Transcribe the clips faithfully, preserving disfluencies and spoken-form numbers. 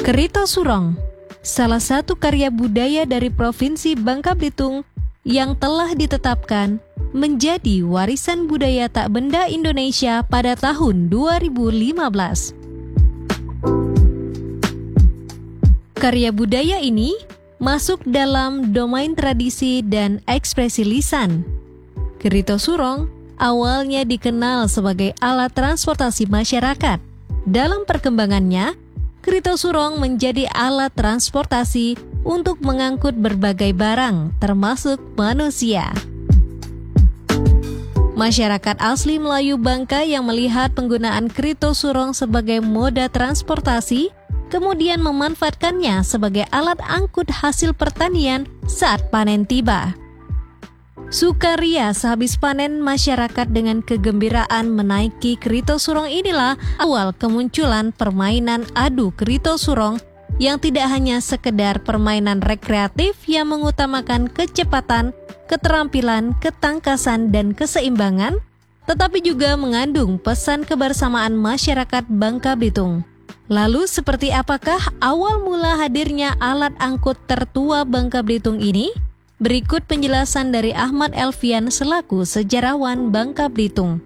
Kerito Surong, salah satu karya budaya dari Provinsi Bangka Belitung yang telah ditetapkan menjadi warisan budaya tak benda Indonesia pada tahun dua ribu lima belas. Karya budaya ini masuk dalam domain tradisi dan ekspresi lisan. Kerito Surong awalnya dikenal sebagai alat transportasi masyarakat. Dalam perkembangannya, Kerito Surong menjadi alat transportasi untuk mengangkut berbagai barang, termasuk manusia. Masyarakat asli Melayu Bangka yang melihat penggunaan Kerito Surong sebagai moda transportasi, kemudian memanfaatkannya sebagai alat angkut hasil pertanian saat panen tiba. Sukaria sehabis panen masyarakat dengan kegembiraan menaiki Kerito Surong inilah awal kemunculan permainan adu Kerito Surong yang tidak hanya sekedar permainan rekreatif yang mengutamakan kecepatan, keterampilan, ketangkasan, dan keseimbangan, tetapi juga mengandung pesan kebersamaan masyarakat Bangka Belitung. Lalu seperti apakah awal mula hadirnya alat angkut tertua Bangka Belitung ini? Berikut penjelasan dari Ahmad Elvian selaku sejarawan Bangka Belitung.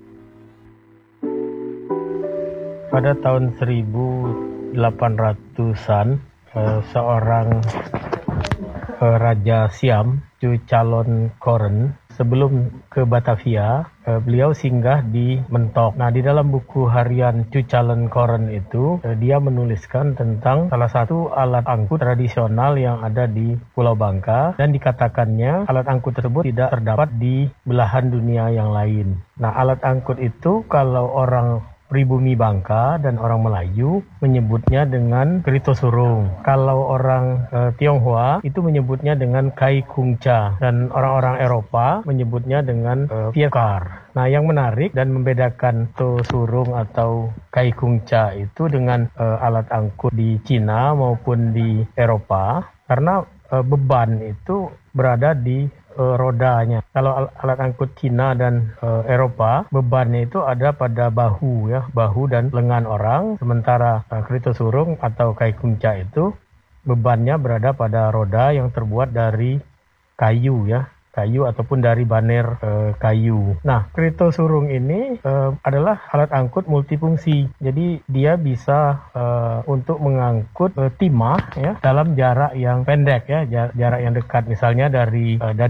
Pada tahun seribu delapan ratusan, eh, seorang eh, Raja Siam, Cucalon Koren, sebelum ke Batavia, eh, beliau singgah di Mentok. Nah, di dalam buku harian Cucalon Koren itu, eh, dia menuliskan tentang salah satu alat angkut tradisional yang ada di Pulau Bangka, dan dikatakannya alat angkut tersebut tidak terdapat di belahan dunia yang lain. Nah, alat angkut itu kalau orang pribumi Bangka dan orang Melayu menyebutnya dengan Kerito Surong. Kalau orang e, Tionghoa itu menyebutnya dengan Kai Kungca, dan orang-orang Eropa menyebutnya dengan e, Viekar. Nah, yang menarik dan membedakan Kerito Surong atau Kai Kungca itu dengan e, alat angkut di Cina maupun di Eropa, karena e, beban itu berada di Uh, rodanya. Kalau al- alat angkut Cina dan uh, Eropa, bebannya itu ada pada bahu ya, bahu dan lengan orang. Sementara uh, Kerito Surong atau Kai Kungca itu bebannya berada pada roda yang terbuat dari kayu ya, kayu ataupun dari baner uh, kayu. Nah, Kerito Surong ini uh, adalah alat angkut multifungsi. Jadi dia bisa uh, untuk mengangkut uh, timah ya dalam jarak yang pendek ya, jar- jarak yang dekat, misalnya dari uh, dari